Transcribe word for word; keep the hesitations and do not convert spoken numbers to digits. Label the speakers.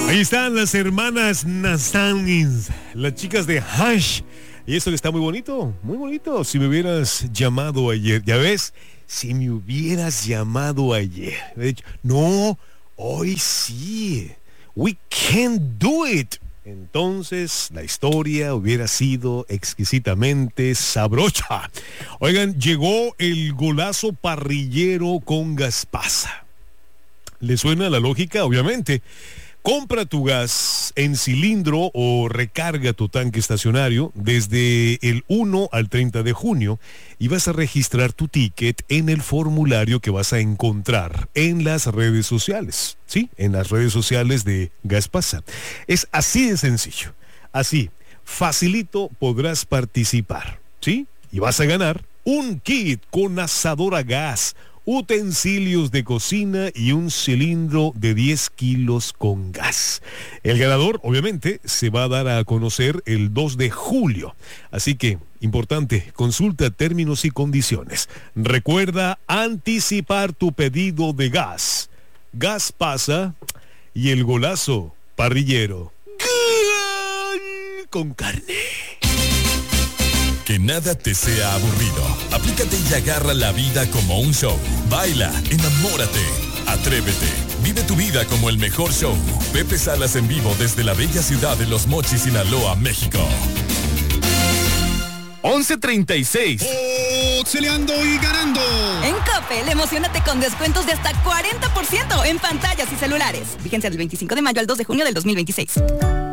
Speaker 1: Ahí están las hermanas Nazanis, las chicas de Hash. Y esto que está muy bonito, muy bonito. Si me hubieras llamado ayer, ya ves, si me hubieras llamado ayer. He dicho, no, hoy sí. We can do it. Entonces la historia hubiera sido exquisitamente sabrocha. Oigan, llegó el golazo parrillero con Gaspasa. ¿Le suena la lógica? Obviamente. Compra tu gas en cilindro o recarga tu tanque estacionario desde el uno al treinta de junio y vas a registrar tu ticket en el formulario que vas a encontrar en las redes sociales, ¿sí? En las redes sociales de Gaspasa. Es así de sencillo, así, facilito podrás participar, ¿sí? Y vas a ganar un kit con asador a gas, utensilios de cocina y un cilindro de diez kilos con gas. El ganador, obviamente, se va a dar a conocer el dos de julio. Así que, importante, consulta términos y condiciones. Recuerda anticipar tu pedido de gas. Gas pasa y el golazo parrillero. ¡Gol! Con carne.
Speaker 2: Que nada te sea aburrido. Aplícate y agarra la vida como un show. Baila, enamórate, atrévete. Vive tu vida como el mejor show. Pepe Salas en vivo desde la bella ciudad de Los Mochis, Sinaloa, México. once treinta y seis.
Speaker 3: Boxeleando y ganando.
Speaker 4: En Coppel, emocionate con descuentos de hasta cuarenta por ciento en pantallas y celulares. Vigencia del veinticinco de mayo al dos de junio del dos mil veintiséis.